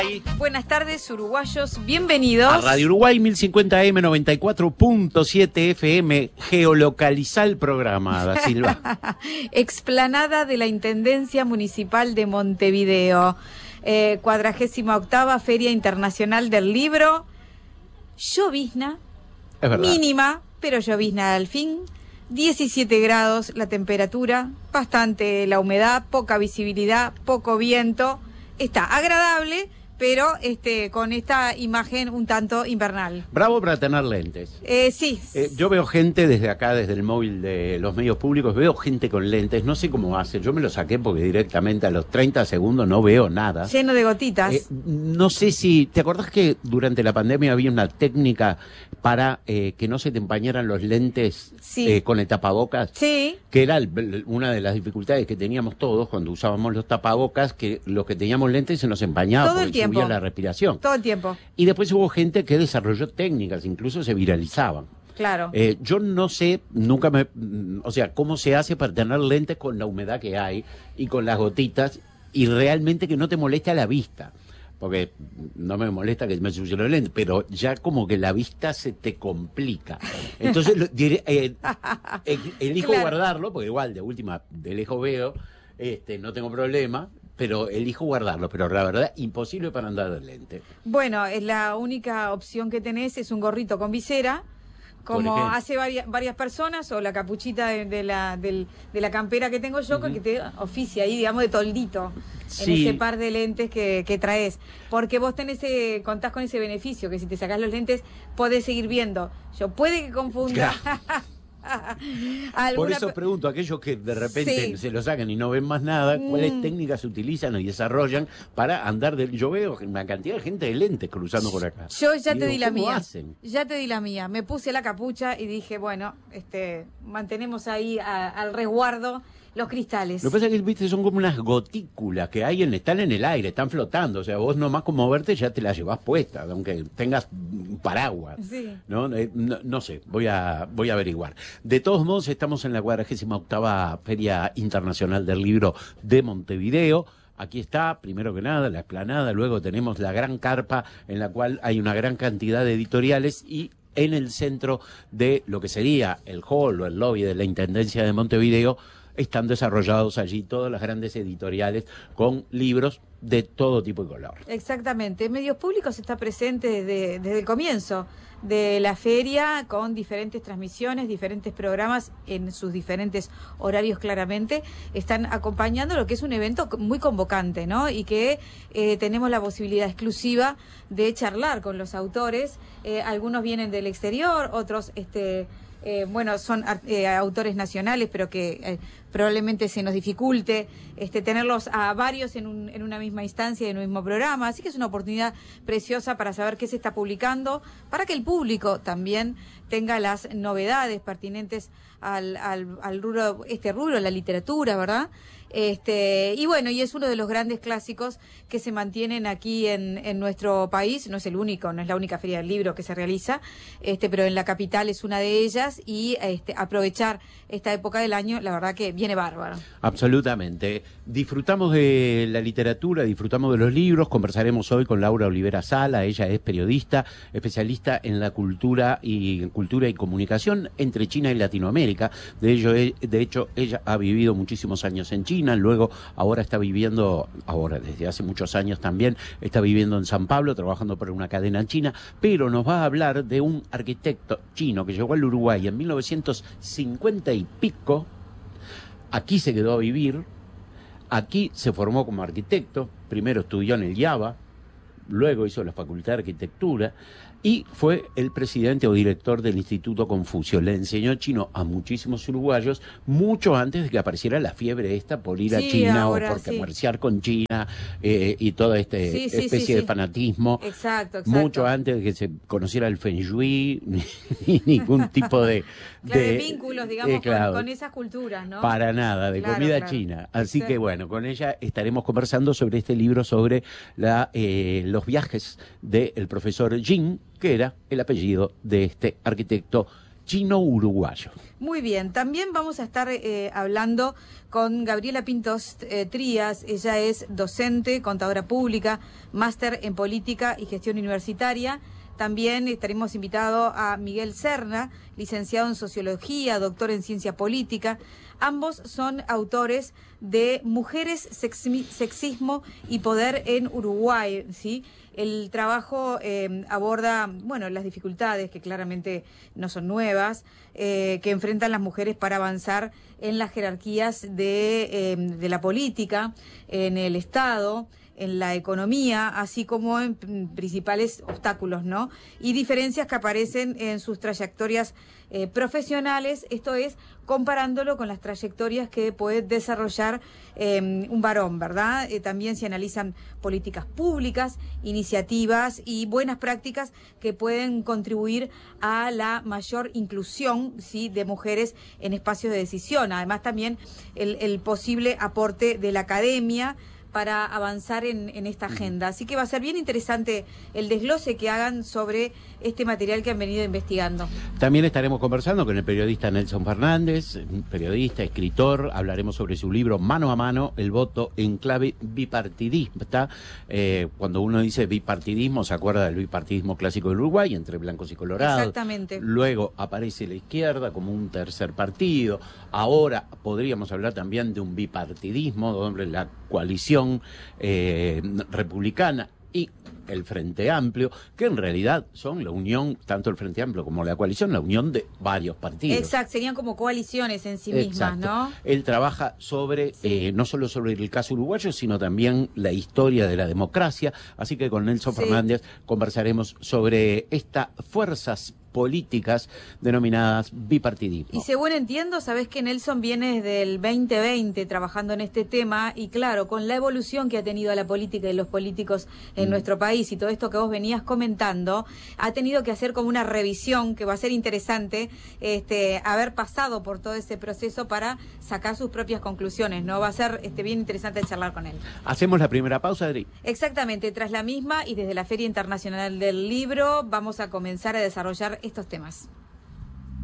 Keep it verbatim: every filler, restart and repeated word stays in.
Buenas tardes, uruguayos, bienvenidos a Radio Uruguay mil cincuenta M noventa y cuatro punto siete F M. Geolocaliza el programa, Da Silva. Explanada de la Intendencia Municipal de Montevideo, eh, cuadragésima octava Feria Internacional del Libro. Llovizna, Es verdad. mínima, pero llovizna al fin. diecisiete grados la temperatura, bastante la humedad, poca visibilidad, poco viento. Está agradable, pero este con esta imagen un tanto invernal. Bravo para tener lentes. Eh, sí. Eh, yo veo gente desde acá, desde el móvil de los medios públicos, veo gente con lentes, no sé cómo hace. Yo me lo saqué porque directamente a los treinta segundos no veo nada. Lleno de gotitas. Eh, no sé si... ¿Te acordás que durante la pandemia había una técnica para eh, que no se te empañaran los lentes Sí. eh, con el tapabocas? Sí. Que era el- una de las dificultades que teníamos todos cuando usábamos los tapabocas, que los que teníamos lentes se nos empañaba Todo el porque tiempo. subía la respiración. Todo el tiempo. Y después hubo gente que desarrolló técnicas, incluso se viralizaban. Claro. Eh, yo no sé, nunca me... mm, O sea, cómo se hace para tener lentes con la humedad que hay y con las gotitas y realmente que no te moleste a la vista. Porque no me molesta que me ensucie los lentes, pero ya como que la vista se te complica. Entonces, lo- diré, eh, eh, elijo Claro. guardarlo, porque igual de última, de lejos veo, este, no tengo problema, pero elijo guardarlo. Pero la verdad, imposible para andar de lente. Bueno, es la única opción que tenés, es un gorrito con visera, como Por ejemplo. hace varias, varias personas, o la capuchita de, de la, del- de la campera que tengo yo, Ujú. que te oficia ahí, digamos, de toldito, Sí. en ese par de lentes que, que traes. Porque vos tenés, eh, contás con ese beneficio, que si te sacás los lentes, podés seguir viendo. Yo puede que confunda. a Por alguna eso pe- pregunto a aquellos que de repente Sí. se lo sacan y no ven más nada, ¿cuáles Mm. técnicas utilizan y desarrollan para andar de... Yo veo una cantidad de gente de lentes cruzando por acá. Yo ya Y te digo, di la ¿cómo mía. hacen? Ya te di la mía. Me puse la capucha y dije, bueno, este, mantenemos ahí a- al resguardo los cristales. Lo que pasa es que, viste, son como unas gotículas que hay en, están en el aire, están flotando. O sea, vos nomás con moverte ya te las llevas puestas, aunque tengas un paraguas. Sí. ¿No? Eh, no, no sé, voy a, voy a averiguar. De todos modos, estamos en la cuadragésima octava Feria Internacional del Libro de Montevideo. Aquí está, primero que nada, la explanada, luego tenemos la gran carpa en la cual hay una gran cantidad de editoriales y en el centro de lo que sería el hall o el lobby de la Intendencia de Montevideo están desarrollados allí todas las grandes editoriales con libros de todo tipo y color. Exactamente. Medios Públicos está presente desde, desde el comienzo de la feria, con diferentes transmisiones, diferentes programas en sus diferentes horarios claramente. Están acompañando lo que es un evento muy convocante, ¿no? Y que eh, tenemos la posibilidad exclusiva de charlar con los autores. Eh, algunos vienen del exterior, otros... este Eh, bueno, son eh, autores nacionales, pero que eh, probablemente se nos dificulte este, tenerlos a varios en, un, en una misma instancia, en un mismo programa. Así que es una oportunidad preciosa para saber qué se está publicando, para que el público también tenga las novedades pertinentes al, al, al rubro, este rubro, la literatura, ¿verdad? Este, y bueno, y es uno de los grandes clásicos que se mantienen aquí en, en nuestro país. No es el único, no es la única feria del libro que se realiza, este, pero en la capital es una de ellas, y este, aprovechar esta época del año, la verdad que viene bárbaro. Absolutamente. Disfrutamos de la literatura, disfrutamos de los libros. Conversaremos hoy con Laura Olivera Sala. Ella es periodista, especialista en la cultura y cultura y comunicación entre China y Latinoamérica. De ello, de hecho, ella ha vivido muchísimos años en China, luego ahora está viviendo, ahora desde hace muchos años también, está viviendo en San Pablo, trabajando para una cadena china, pero nos va a hablar de un arquitecto chino que llegó al Uruguay en mil novecientos cincuenta y pico. Aquí se quedó a vivir, aquí se formó como arquitecto, primero estudió en el Java, luego hizo la Facultad de Arquitectura y fue el presidente o director del Instituto Confucio. Le enseñó chino a muchísimos uruguayos mucho antes de que apareciera la fiebre esta por ir a Sí, China ahora o por sí. comerciar con China eh, y toda esta Sí, sí, especie sí, de sí. fanatismo. Exacto, exacto. Mucho antes de que se conociera el Feng Shui, ni, ni ningún tipo de... Claro, de vínculos, digamos, eh, claro, con, con esas culturas, ¿no? para nada, de Claro, comida claro. china. Así Sí. que bueno, con ella estaremos conversando sobre este libro, sobre la, eh, los viajes del profesor Jin, que era el apellido de este arquitecto chino-uruguayo. Muy bien, también vamos a estar eh, hablando con Gabriela Pintos eh, Trías. Ella es docente, contadora pública, máster en política y gestión universitaria. También estaremos invitados a Miguel Serna, licenciado en Sociología, doctor en Ciencia Política. Ambos son autores de Mujeres, Sexismo y Poder en Uruguay, ¿sí? El trabajo eh, aborda, bueno, las dificultades, que claramente no son nuevas, eh, que enfrentan las mujeres para avanzar en las jerarquías de, eh, de la política, en el Estado, en la economía, así como en principales obstáculos, ¿no? Y diferencias que aparecen en sus trayectorias eh, profesionales, esto es, comparándolo con las trayectorias que puede desarrollar eh, un varón, ¿verdad? Eh, también se analizan políticas públicas, iniciativas y buenas prácticas que pueden contribuir a la mayor inclusión, ¿sí?, de mujeres en espacios de decisión. Además, también el, el posible aporte de la academia para avanzar en, en esta agenda. Así que va a ser bien interesante el desglose que hagan sobre este material que han venido investigando. También estaremos conversando con el periodista Nelson Fernández, periodista, escritor. Hablaremos sobre su libro Mano a Mano, el voto en clave bipartidista. Eh, cuando uno dice bipartidismo, se acuerda del bipartidismo clásico del Uruguay, entre blancos y colorados. Exactamente. Luego aparece la izquierda como un tercer partido. Ahora podríamos hablar también de un bipartidismo, donde la coalición Eh, republicana y el Frente Amplio, que en realidad son la unión, tanto el Frente Amplio como la coalición, la unión de varios partidos. Exacto, serían como coaliciones en sí mismas, Exacto. ¿no? Él trabaja sobre, sí. eh, no solo sobre el caso uruguayo, sino también la historia de la democracia, así que con Nelson sí. Fernández conversaremos sobre estas fuerzas políticas denominadas bipartidismo. Y según entiendo, sabés que Nelson viene desde el veinte veinte trabajando en este tema y claro, con la evolución que ha tenido la política y los políticos en mm. nuestro país y todo esto que vos venías comentando, ha tenido que hacer como una revisión que va a ser interesante este, haber pasado por todo ese proceso para sacar sus propias conclusiones, ¿no? Va a ser este, bien interesante charlar con él. Hacemos la primera pausa, Adri. Exactamente, tras la misma y desde la Feria Internacional del Libro vamos a comenzar a desarrollar estos temas.